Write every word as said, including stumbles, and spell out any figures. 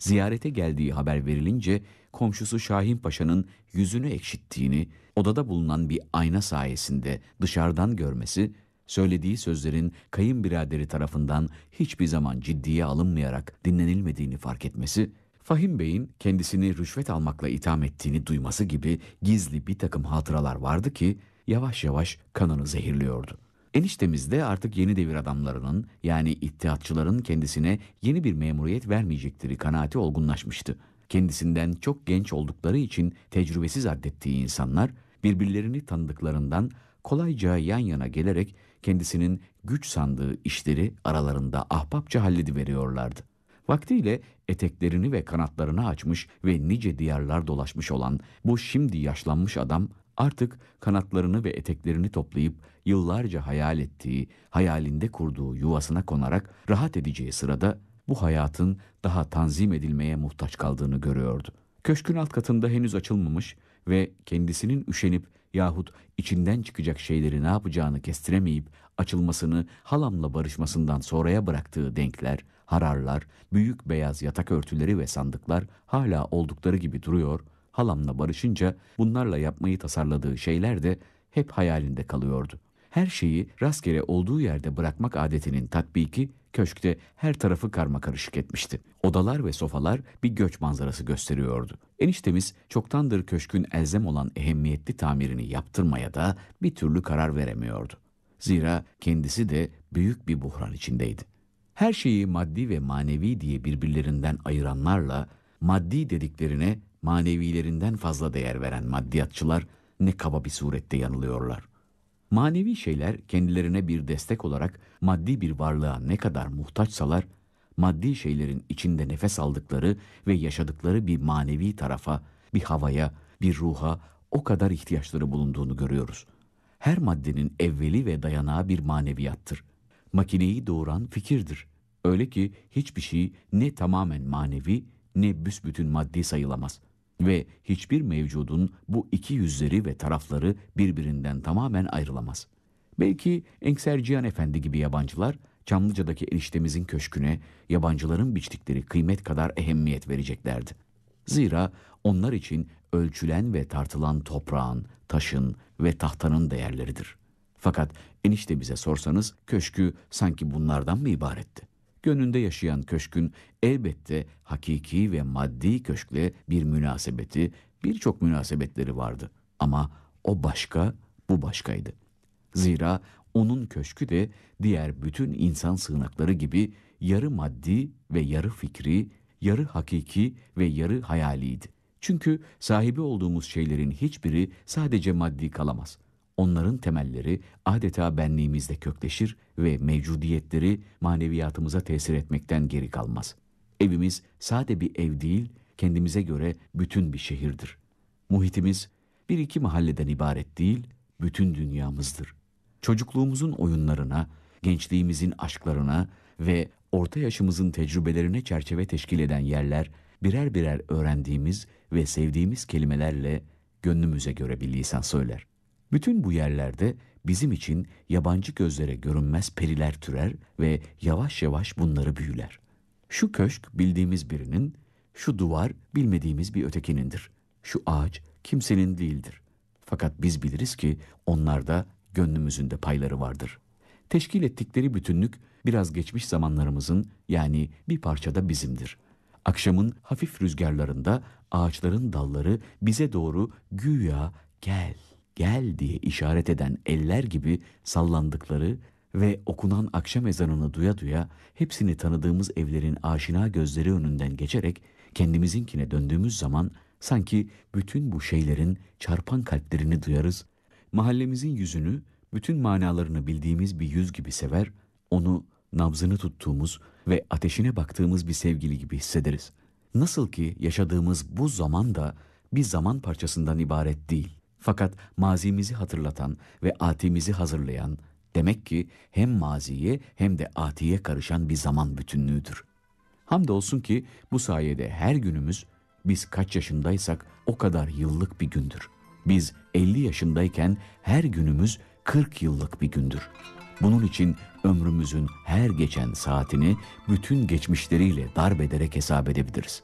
Ziyarete geldiği haber verilince komşusu Şahin Paşa'nın yüzünü ekşittiğini, odada bulunan bir ayna sayesinde dışarıdan görmesi, söylediği sözlerin kayınbiraderi tarafından hiçbir zaman ciddiye alınmayarak dinlenilmediğini fark etmesi, Fahim Bey'in kendisini rüşvet almakla itham ettiğini duyması gibi gizli bir takım hatıralar vardı ki yavaş yavaş kanını zehirliyordu. Eniştemiz de artık yeni devir adamlarının, yani ittihatçıların kendisine yeni bir memuriyet vermeyecekleri kanaati olgunlaşmıştı. Kendisinden çok genç oldukları için tecrübesiz addettiği insanlar birbirlerini tanıdıklarından kolayca yan yana gelerek kendisinin güç sandığı işleri aralarında ahbapça hallediveriyorlardı. Vaktiyle eteklerini ve kanatlarını açmış ve nice diyarlar dolaşmış olan bu şimdi yaşlanmış adam artık kanatlarını ve eteklerini toplayıp yıllarca hayal ettiği, hayalinde kurduğu yuvasına konarak rahat edeceği sırada bu hayatın daha tanzim edilmeye muhtaç kaldığını görüyordu. Köşkün alt katında henüz açılmamış ve kendisinin üşenip yahut içinden çıkacak şeyleri ne yapacağını kestiremeyip açılmasını halamla barışmasından sonraya bıraktığı denkler, hararlar, büyük beyaz yatak örtüleri ve sandıklar hala oldukları gibi duruyor. Halamla barışınca bunlarla yapmayı tasarladığı şeyler de hep hayalinde kalıyordu. Her şeyi rastgele olduğu yerde bırakmak adetinin tatbiki köşkte her tarafı karmakarışık etmişti. Odalar ve sofalar bir göç manzarası gösteriyordu. Eniştemiz çoktandır köşkün elzem olan ehemmiyetli tamirini yaptırmaya da bir türlü karar veremiyordu. Zira kendisi de büyük bir buhran içindeydi. Her şeyi maddi ve manevi diye birbirlerinden ayıranlarla maddi dediklerine manevilerinden fazla değer veren maddiyatçılar ne kaba bir surette yanılıyorlar. Manevi şeyler kendilerine bir destek olarak maddi bir varlığa ne kadar muhtaçsalar, maddi şeylerin içinde nefes aldıkları ve yaşadıkları bir manevi tarafa, bir havaya, bir ruha o kadar ihtiyaçları bulunduğunu görüyoruz. Her maddenin evveli ve dayanağı bir maneviyattır. Makineyi doğuran fikirdir. Öyle ki hiçbir şey ne tamamen manevi ne büsbütün maddi sayılamaz. Ve hiçbir mevcudun bu iki yüzleri ve tarafları birbirinden tamamen ayrılamaz. Belki Enser Cihan Efendi gibi yabancılar Çamlıca'daki eniştemizin köşküne yabancıların biçtikleri kıymet kadar ehemmiyet vereceklerdi. Zira onlar için ölçülen ve tartılan toprağın, taşın ve tahtanın değerleridir. Fakat enişte bize sorsanız köşkü sanki bunlardan mı ibaretti? Gönlünde yaşayan köşkün elbette hakiki ve maddi köşkle bir münasebeti, birçok münasebetleri vardı. Ama o başka, bu başkaydı. Zira onun köşkü de diğer bütün insan sığınakları gibi yarı maddi ve yarı fikri, yarı hakiki ve yarı hayaliydi. Çünkü sahibi olduğumuz şeylerin hiçbiri sadece maddi kalamaz. Onların temelleri adeta benliğimizde kökleşir ve mevcudiyetleri maneviyatımıza tesir etmekten geri kalmaz. Evimiz sade bir ev değil, kendimize göre bütün bir şehirdir. Muhitimiz bir iki mahalleden ibaret değil, bütün dünyamızdır. Çocukluğumuzun oyunlarına, gençliğimizin aşklarına ve orta yaşımızın tecrübelerine çerçeve teşkil eden yerler, birer birer öğrendiğimiz ve sevdiğimiz kelimelerle gönlümüze göre bir lisan söyler. Bütün bu yerlerde bizim için yabancı gözlere görünmez periler türer ve yavaş yavaş bunları büyüler. Şu köşk bildiğimiz birinin, şu duvar bilmediğimiz bir ötekinindir. Şu ağaç kimsenin değildir. Fakat biz biliriz ki onlarda gönlümüzün de payları vardır. Teşkil ettikleri bütünlük biraz geçmiş zamanlarımızın, yani bir parçada bizimdir. Akşamın hafif rüzgarlarında ağaçların dalları bize doğru güya gel, gel diye işaret eden eller gibi sallandıkları ve okunan akşam ezanını duya duya hepsini tanıdığımız evlerin aşina gözleri önünden geçerek kendimizinkine döndüğümüz zaman sanki bütün bu şeylerin çarpan kalplerini duyarız. Mahallemizin yüzünü bütün manalarını bildiğimiz bir yüz gibi sever, onu nabzını tuttuğumuz ve ateşine baktığımız bir sevgili gibi hissederiz. Nasıl ki yaşadığımız bu zaman da bir zaman parçasından ibaret değil. Fakat mazimizi hatırlatan ve atimizi hazırlayan, demek ki hem maziye hem de atiye karışan bir zaman bütünlüğüdür. Hamdolsun ki bu sayede her günümüz, biz kaç yaşındaysak o kadar yıllık bir gündür. Biz elli yaşındayken her günümüz kırk yıllık bir gündür. Bunun için ömrümüzün her geçen saatini bütün geçmişleriyle darbederek hesap edebiliriz.